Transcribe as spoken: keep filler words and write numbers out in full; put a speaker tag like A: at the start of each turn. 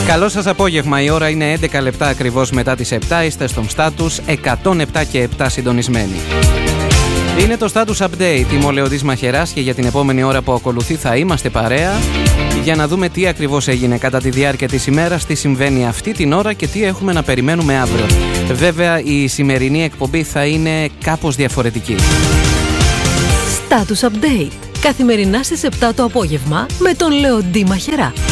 A: Καλό σας απόγευμα, η ώρα είναι έντεκα λεπτά ακριβώς μετά τις επτά, είστε στον Status εκατόν επτά και επτά συντονισμένοι. Είναι το Status Update, είμαι ο Λεωδής Μαχεράς και για την επόμενη ώρα που ακολουθεί θα είμαστε παρέα για να δούμε τι ακριβώς έγινε κατά τη διάρκεια της ημέρας, τι συμβαίνει αυτή την ώρα και τι έχουμε να περιμένουμε αύριο. Βέβαια η σημερινή εκπομπή θα είναι κάπως διαφορετική.
B: Status Update, καθημερινά στις επτά το απόγευμα με τον Λεωδή Μαχερά.